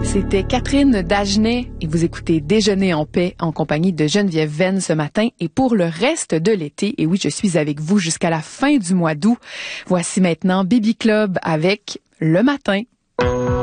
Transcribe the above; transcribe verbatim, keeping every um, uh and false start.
C'était Catherine Dagenet et vous écoutez Déjeuner en paix en compagnie de Geneviève Venn ce matin et pour le reste de l'été. Et oui, je suis avec vous jusqu'à la fin du mois d'août. Voici maintenant Baby Club avec Le Matin.